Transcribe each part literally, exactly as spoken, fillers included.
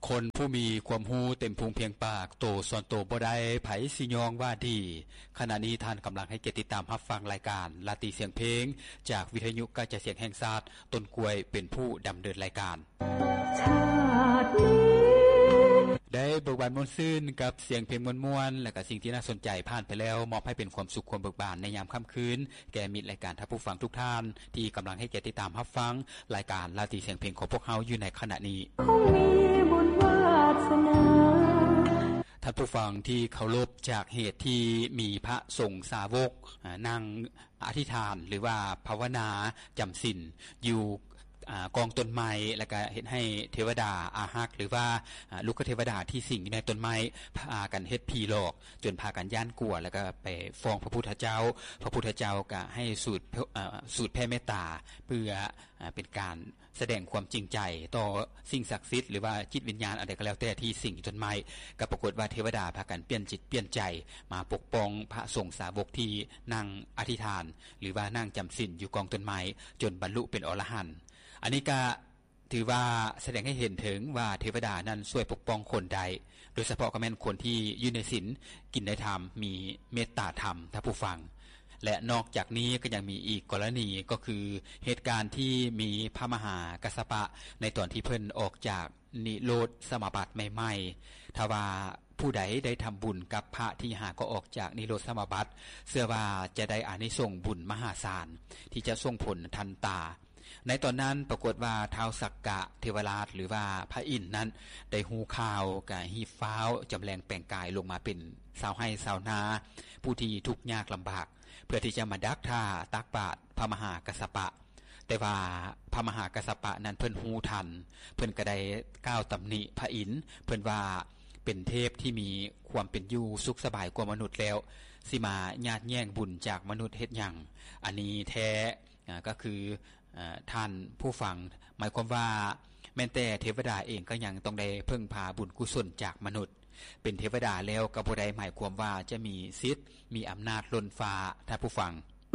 คนผู้มีความรู้เต็มพุงเพียงปากโตส่วนโตบ่ได้ไผสิยองว่าดีขณะนี้ท่านกำลังให้เกียรติติดตามรับฟังรายการลาตรีเสียงเพลงจากวิทยุกระจายเสียงแห่งชาติต้นกล้วยเป็นผู้ดำเนินรายการชาตินี้ได้เบิกบานมนต์ซื่นกับเสียงเพลงม่วนๆและก็สิ่งที่น่าสนใจผ่านไปแล้วมอบให้เป็นความสุขความเบิกบานในยามค่ำคืนแก่มิตรรายการท่านผู้ฟังทุกท่านที่กำลังให้เกียรติติดตามรับฟังรายการลาตรีเสียงเพลงของพวกเฮาอยู่ในขณะนี้คงมีบุญวาสนาท่านผู้ฟังที่เคารพจากเหตุที่มีพระสงฆ์สาวกนั่งอธิษฐานหรือว่าภาวนาจำศีลอยู่กองต้นไม้แล้วก็เฮ็ดให้เทวดาอารักษ์หรือว่าลูกเทวดาที่สิงอยู่ในต้นไม้พากันเฮ็ดผีหลอกจนพากันย่านกลัวแล้วก็ไปฟ้องพระพุทธเจ้าพระพุทธเจ้าก็ให้สูตรสูตรแผ่เมตตาเพื่อเป็นการแสดงความจริงใจต่อสิ่งศักดิ์สิทธิ์หรือว่าจิตวิญญาณอะไรก็แล้วแต่ที่สิงอยู่ต้นไม้ก็ปรากฏว่าเทวดาพากันเปลี่ยนจิตเปลี่ยนใจมาปกป้องพระสงฆ์สาวกที่นั่งอธิษฐานหรือว่านั่งจำศีลอยู่กองต้นไม้จนบรรลุเป็นอรหันต์อันนี้ก็ถือว่าแสดงให้เห็นถึงว่าเทวดานั้นช่วยปกป้องคนใดโดยเฉพาะก็แม่นคนที่อยู่ในศีลกินในธรรมมีเมตตาธรรมท่านผู้ฟังและนอกจากนี้ก็ยังมีอีกกรณีก็คือเหตุการณ์ที่มีพระมหากัสสปะในตอนที่เพิ่นออกจากนิโรธสมาบัติใหม่ๆถ้าว่าผู้ใดได้ทำบุญกับพระที่หาก็ออกจากนิโรธสมาบัติเชื่อว่าจะได้อานิสงส์บุญมหาศาลที่จะส่งผลทันตาในตอนนั้นปรากฏว่าท้าวสักกะเทวราชหรือว่าพระอินทร์นั้นได้ฮู้ข่าวกะหีบฟ้าวจำแรงแปลงกายลงมาเป็นชาวไร่ชาวนาผู้ที่ทุกข์ยากลำบากเพื่อที่จะมาดักท่าตักบาตรพระมหากัสสปะแต่ว่าพระมหากัสสปะนั้นเพิ่นฮู้ทันเพิ่นก็ได้กล่าวตำหนิพระอินทร์เพิ่นว่าเป็นเทพที่มีความเป็นอยู่สุขสบายกว่ามนุษย์แล้วสิมาญาติแย่งบุญจากมนุษย์เฮ็ดหยังอันนี้แท้ก็คือท่านผู้ฟังหมายความว่าแม้แต่เทวดาเองก็ยังต้องได้พึ่งพาบุญกุศลจากมนุษย์เป็นเทวดาแล้วก็บ่ได้หมายความว่าจะมีสิทธิ์มีอำนาจล้นฟ้าท่านผู้ฟัง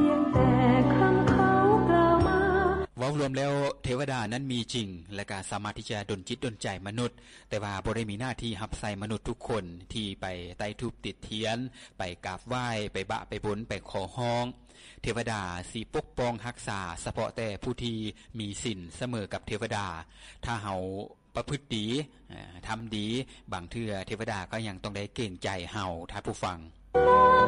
เว้ารวมแล้วเทวดานั้นมีจริงและก็สามารถที่จะดลจิตดลใจมนุษย์แต่ว่าบ่ได้มีหน้าที่รับใส่มนุษย์ทุกคนที่ไปไต้ทูปติดเทียนไปกราบไหว้ไปบะไปบนไปขอฮ้องเทวดาสิปกป้องรักษาเฉพาะแต่ผู้ที่มีศีลเสมอกับเทวดาถ้าเฮาประพฤติดีทำดีบางเทื่อเทวดาก็ยังต้องได้เกรงใจเฮาท่านผู้ฟัง